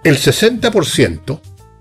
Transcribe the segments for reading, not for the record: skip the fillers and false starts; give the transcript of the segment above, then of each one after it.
El 60%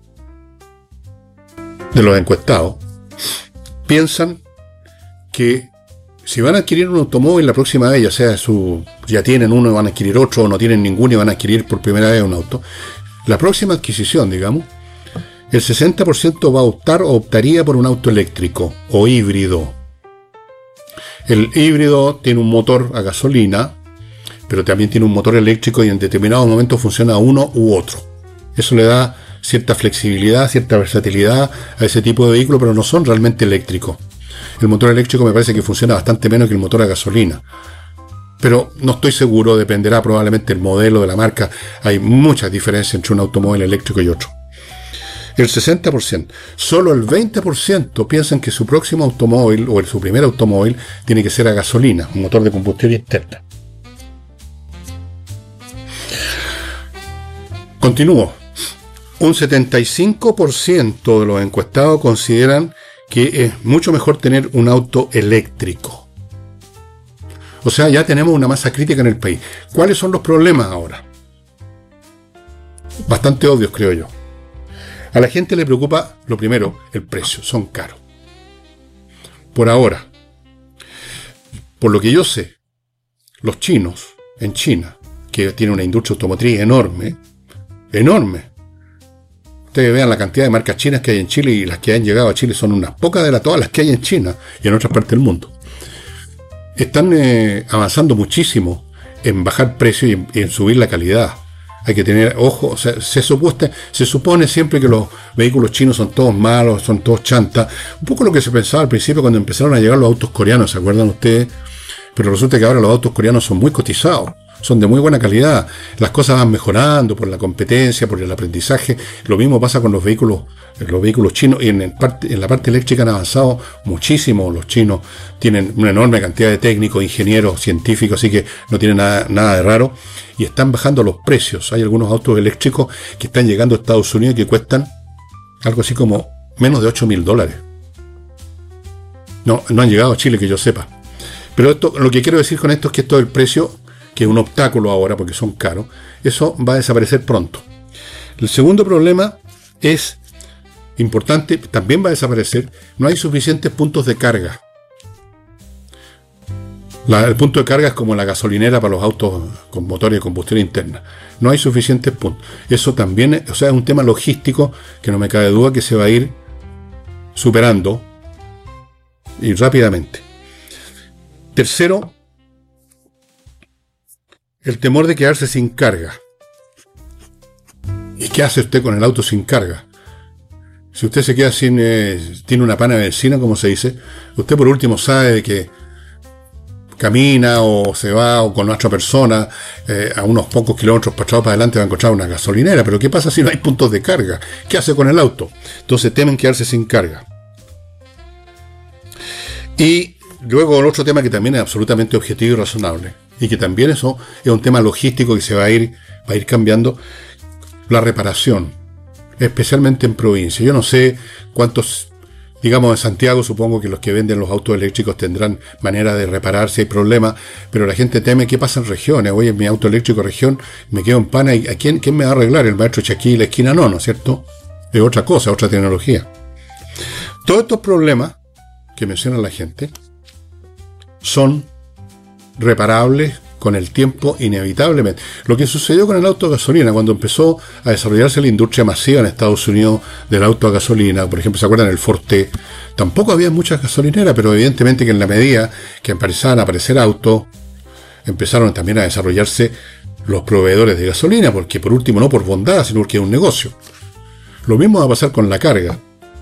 de los encuestados piensan que si van a adquirir un automóvil la próxima vez, ya sea ya tienen uno y van a adquirir otro, o no tienen ninguno y van a adquirir por primera vez un auto, la próxima adquisición, digamos, el 60% va a optar o optaría por un auto eléctrico o híbrido. El híbrido tiene un motor a gasolina, pero también tiene un motor eléctrico y en determinados momentos funciona uno u otro. Eso le da cierta flexibilidad, cierta versatilidad a ese tipo de vehículo, pero no son realmente eléctricos. El motor eléctrico me parece que funciona bastante menos que el motor a gasolina. Pero no estoy seguro, dependerá probablemente del modelo, de la marca. Hay muchas diferencias entre un automóvil eléctrico y otro. El 60%. Solo el 20% piensan que su próximo automóvil o su primer automóvil tiene que ser a gasolina, un motor de combustión interna. Continúo. Un 75% de los encuestados consideran que es mucho mejor tener un auto eléctrico. O sea, ya tenemos una masa crítica en el país. ¿Cuáles son los problemas ahora? Bastante obvios, creo yo. A la gente le preocupa, lo primero, el precio. Son caros. Por ahora. Por lo que yo sé, los chinos, en China, que tienen una industria automotriz enorme, ustedes vean la cantidad de marcas chinas que hay en Chile y las que han llegado a Chile son unas pocas de todas las que hay en China y en otras partes del mundo. Están avanzando muchísimo en bajar precios y en subir la calidad. Hay que tener ojo, o sea, se supone siempre que los vehículos chinos son todos malos, son todos chantas. Un poco lo que se pensaba al principio cuando empezaron a llegar los autos coreanos, ¿se acuerdan ustedes? Pero resulta que ahora los autos coreanos son muy cotizados. Son de muy buena calidad, las cosas van mejorando por la competencia, por el aprendizaje. Lo mismo pasa con los vehículos chinos, y en la parte eléctrica han avanzado muchísimo. Los chinos tienen una enorme cantidad de técnicos, ingenieros, científicos, así que no tienen nada de raro, y están bajando los precios. Hay algunos autos eléctricos que están llegando a Estados Unidos que cuestan algo así como menos de $8.000. No han llegado a Chile, que yo sepa. Pero lo que quiero decir con esto es que esto del precio, que es un obstáculo ahora porque son caros, eso va a desaparecer pronto. El segundo problema es importante, también va a desaparecer, no hay suficientes puntos de carga. El punto de carga es como la gasolinera para los autos con motores de combustión interna. No hay suficientes puntos. Eso también es un tema logístico que no me cabe duda que se va a ir superando y rápidamente. Tercero, el temor de quedarse sin carga. ¿Y qué hace usted con el auto sin carga? Si usted se queda tiene una pana de benzina, como se dice, usted por último sabe de que camina o se va o con otra persona a unos pocos kilómetros para atrás para adelante va a encontrar una gasolinera. Pero ¿qué pasa si no hay puntos de carga? ¿Qué hace con el auto? Entonces temen quedarse sin carga. Y luego el otro tema que también es absolutamente objetivo y razonable, y que también eso es un tema logístico que se va a ir cambiando, la reparación, especialmente en provincia. Yo no sé cuántos, digamos en Santiago, supongo que los que venden los autos eléctricos tendrán manera de reparar si hay problemas, pero la gente teme qué pasa en regiones. Oye, mi auto eléctrico región, me quedo en pana, ¿y a quién me va a arreglar? ¿El maestro Chaquí la esquina? No es cierto. Es otra cosa, otra tecnología. Todos estos problemas que menciona la gente son reparables con el tiempo inevitablemente. Lo que sucedió con el auto a gasolina, cuando empezó a desarrollarse la industria masiva en Estados Unidos del auto a gasolina, por ejemplo, ¿se acuerdan del Ford T? Tampoco había muchas gasolineras, pero evidentemente que en la medida que empezaban a aparecer autos, empezaron también a desarrollarse los proveedores de gasolina, porque por último no por bondad, sino porque es un negocio. Lo mismo va a pasar con la carga.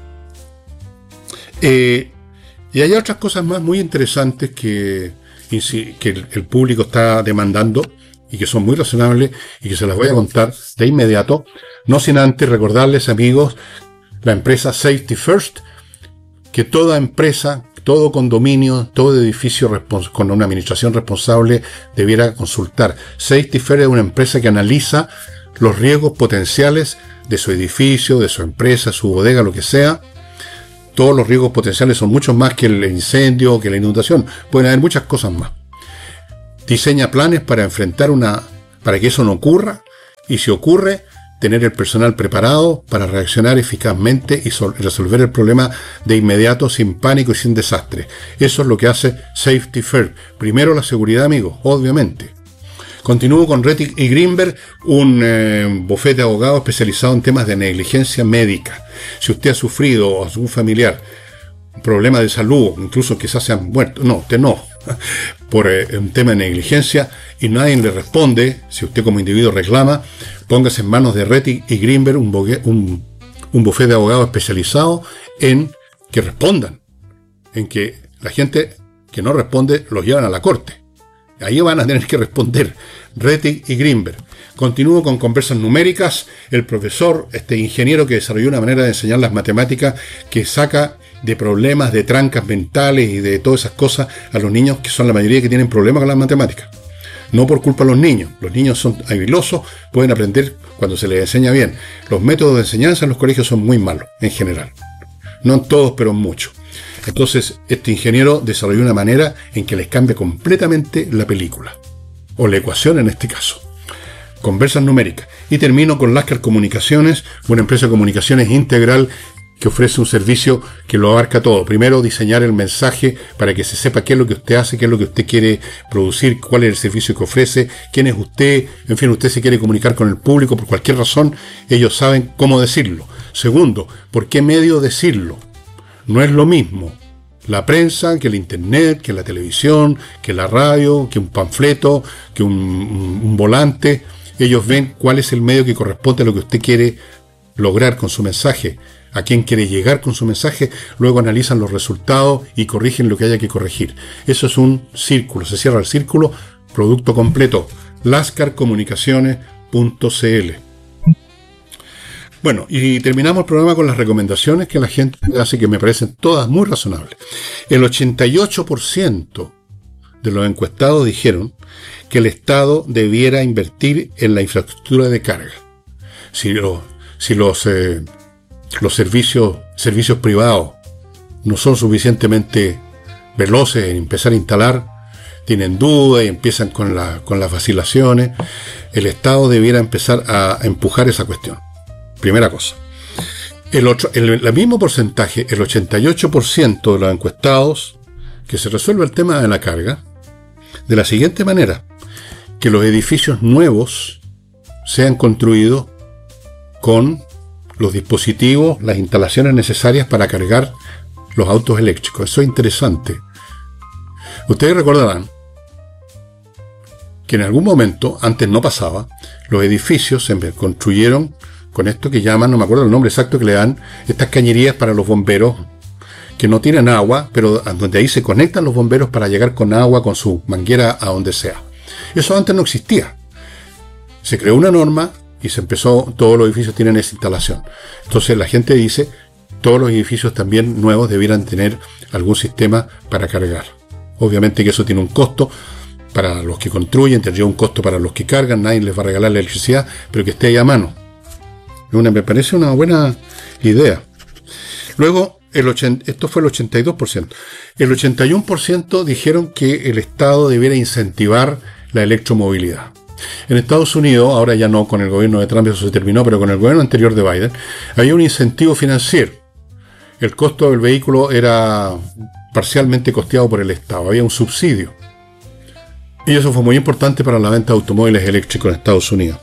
Y hay otras cosas más muy interesantes que el público está demandando y que son muy razonables y que se las voy a contar de inmediato, no sin antes recordarles, amigos, la empresa Safety First, que toda empresa, todo condominio, todo edificio con una administración responsable debiera consultar. Safety First es una empresa que analiza los riesgos potenciales de su edificio, de su empresa, su bodega, lo que sea. Todos los riesgos potenciales son muchos más que el incendio, que la inundación. Pueden haber muchas cosas más. Diseña planes para enfrentar para que eso no ocurra. Y si ocurre, tener el personal preparado para reaccionar eficazmente y resolver el problema de inmediato, sin pánico y sin desastre. Eso es lo que hace Safety First. Primero la seguridad, amigos, obviamente. Continúo con Rettig y Greenberg, un bufete de abogados especializado en temas de negligencia médica. Si usted ha sufrido o algún familiar problemas de salud, incluso quizás se han muerto, por un tema de negligencia y nadie le responde, si usted como individuo reclama, póngase en manos de Rettig y Greenberg, un bufete de abogados especializado en que respondan, en que la gente que no responde los llevan a la corte. Ahí van a tener que responder Rettig y Greenberg. Continúo con conversas numéricas. El profesor, ingeniero que desarrolló una manera de enseñar las matemáticas que saca de problemas, de trancas mentales y de todas esas cosas a los niños, que son la mayoría que tienen problemas con las matemáticas. No por culpa de los niños. Los niños son habilosos, pueden aprender cuando se les enseña bien. Los métodos de enseñanza en los colegios son muy malos, en general. No en todos, pero en muchos. Entonces, este ingeniero desarrolló una manera en que les cambia completamente la película. O la ecuación en este caso. Conversas numéricas. Y termino con Lasker Comunicaciones, una empresa de comunicaciones integral que ofrece un servicio que lo abarca todo. Primero, diseñar el mensaje para que se sepa qué es lo que usted hace, qué es lo que usted quiere producir, cuál es el servicio que ofrece, quién es usted, en fin, usted se quiere comunicar con el público por cualquier razón, ellos saben cómo decirlo. Segundo, por qué medio decirlo. No es lo mismo la prensa que el internet, que la televisión, que la radio, que un panfleto, que un volante. Ellos ven cuál es el medio que corresponde a lo que usted quiere lograr con su mensaje, a quién quiere llegar con su mensaje, luego analizan los resultados y corrigen lo que haya que corregir. Eso es un círculo, se cierra el círculo, producto completo, lascarcomunicaciones.cl. Bueno, y terminamos el programa con las recomendaciones que la gente hace, que me parecen todas muy razonables. El 88% de los encuestados dijeron que el Estado debiera invertir en la infraestructura de carga. Si los servicios privados no son suficientemente veloces en empezar a instalar, tienen dudas y empiezan con las vacilaciones, el Estado debiera empezar a empujar esa cuestión. Primera cosa. El mismo porcentaje, el 88% de los encuestados, que se resuelve el tema de la carga de la siguiente manera: que los edificios nuevos sean construidos con los dispositivos, las instalaciones necesarias para cargar los autos eléctricos. Eso es interesante. Ustedes recordarán que en algún momento, antes no pasaba, los edificios se construyeron con esto que llaman, no me acuerdo el nombre exacto que le dan, estas cañerías para los bomberos, que no tienen agua, pero donde ahí se conectan los bomberos para llegar con agua, con su manguera a donde sea. Eso antes no existía. Se creó una norma y se empezó, todos los edificios tienen esa instalación. Entonces la gente dice, todos los edificios también nuevos debieran tener algún sistema para cargar. Obviamente que eso tiene un costo para los que construyen, tendría un costo para los que cargan, nadie les va a regalar la electricidad, pero que esté ahí a mano. Me parece una buena idea. Luego, esto fue el 82%. El 81% dijeron que el Estado debiera incentivar la electromovilidad. En Estados Unidos, ahora ya no, con el gobierno de Trump eso se terminó, pero con el gobierno anterior de Biden, había un incentivo financiero. El costo del vehículo era parcialmente costeado por el Estado, había un subsidio. Y eso fue muy importante para la venta de automóviles eléctricos en Estados Unidos.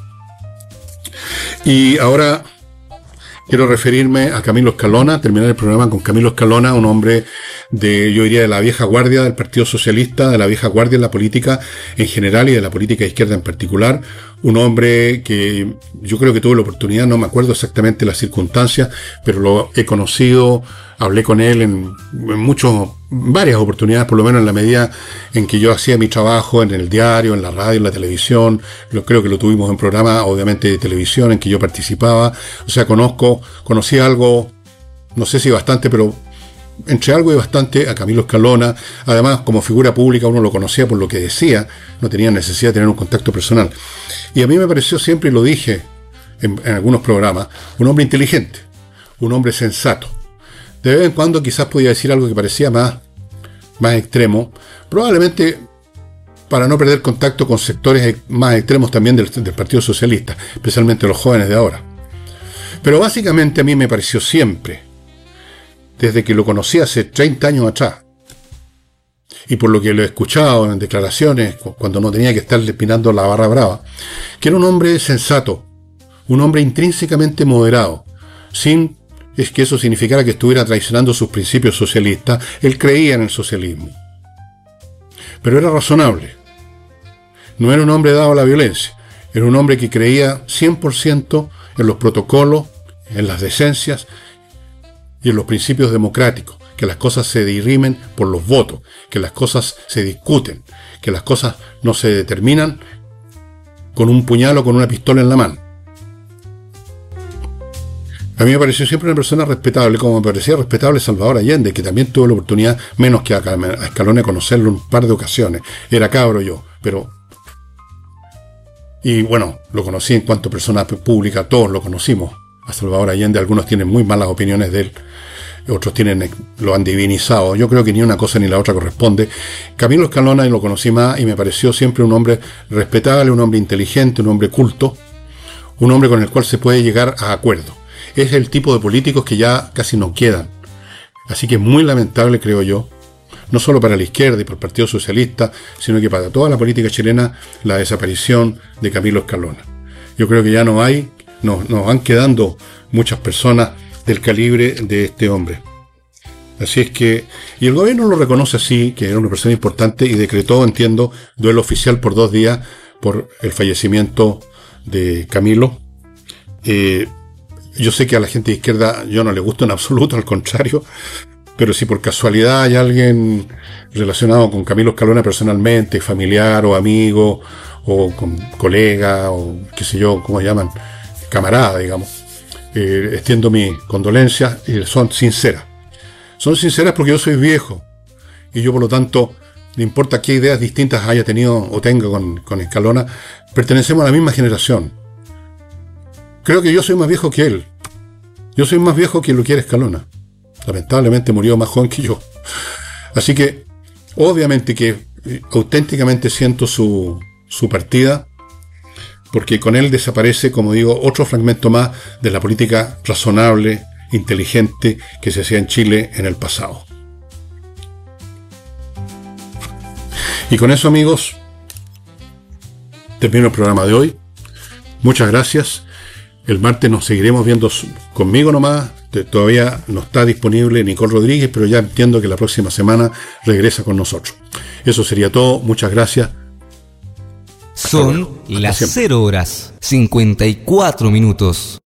Y ahora quiero referirme a Camilo Escalona, terminar el programa con Camilo Escalona, un hombre yo diría de la vieja guardia del Partido Socialista, de la vieja guardia de la política en general y de la política izquierda en particular. Un hombre que yo creo que tuve la oportunidad, no me acuerdo exactamente las circunstancias, pero lo he conocido, hablé con él en varias oportunidades, por lo menos en la medida en que yo hacía mi trabajo en el diario, en la radio, en la televisión. Creo que lo tuvimos en programa, obviamente, de televisión, en que yo participaba. O sea, conocí algo, no sé si bastante, pero entre algo y bastante a Camilo Escalona. Además, como figura pública uno lo conocía por lo que decía, no tenía necesidad de tener un contacto personal. Y a mí me pareció siempre, y lo dije en algunos programas, un hombre inteligente, un hombre sensato. De vez en cuando quizás podía decir algo que parecía más extremo. Probablemente para no perder contacto con sectores más extremos también del Partido Socialista, especialmente los jóvenes de ahora. Pero básicamente a mí me pareció siempre, desde que lo conocí hace 30 años atrás, y por lo que lo he escuchado en declaraciones, cuando no tenía que estarle pinando la barra brava, que era un hombre sensato, un hombre intrínsecamente moderado, sin es que eso significara que estuviera traicionando sus principios socialistas. Él creía en el socialismo, pero era razonable. No era un hombre dado a la violencia, era un hombre que creía 100% en los protocolos, en las decencias y en los principios democráticos, que las cosas se dirimen por los votos, que las cosas se discuten, que las cosas no se determinan con un puñal o con una pistola en la mano. A mí me pareció siempre una persona respetable, como me parecía respetable Salvador Allende, que también tuve la oportunidad, menos que a Escalona, de conocerlo un par de ocasiones. Era cabro yo, pero... Y bueno, lo conocí en cuanto a persona pública, todos lo conocimos. A Salvador Allende, algunos tienen muy malas opiniones de él, otros lo han divinizado. Yo creo que ni una cosa ni la otra corresponde. Camilo Escalona lo conocí más y me pareció siempre un hombre respetable, un hombre inteligente, un hombre culto, un hombre con el cual se puede llegar a acuerdos. Es el tipo de políticos que ya casi no quedan. Así que es muy lamentable, creo yo, no solo para la izquierda y para el Partido Socialista, sino que para toda la política chilena, la desaparición de Camilo Escalona. Yo creo que ya no hay, nos van quedando muchas personas del calibre de este hombre. Así es que, y el gobierno lo reconoce así, que era una persona importante, y decretó, entiendo, duelo oficial por 2 días por el fallecimiento de Camilo. Yo sé que a la gente de izquierda yo no le gusta en absoluto, al contrario, pero si por casualidad hay alguien relacionado con Camilo Escalona personalmente, familiar o amigo, o con colega, o qué sé yo, ¿cómo llaman? Camarada, digamos. Extiendo mis condolencias y son sinceras. Son sinceras porque yo soy viejo y yo, por lo tanto, no importa qué ideas distintas haya tenido o tenga con Escalona, pertenecemos a la misma generación. Creo que yo soy más viejo que él. Yo soy más viejo que lo que era Escalona. Lamentablemente murió más joven que yo. Así que, obviamente que auténticamente siento su partida, porque con él desaparece, como digo, otro fragmento más de la política razonable, inteligente que se hacía en Chile en el pasado. Y con eso, amigos, termino el programa de hoy. Muchas gracias. El martes nos seguiremos viendo conmigo nomás. Todavía no está disponible Nicole Rodríguez, pero ya entiendo que la próxima semana regresa con nosotros. Eso sería todo. Muchas gracias. Son las 0 horas 54 minutos.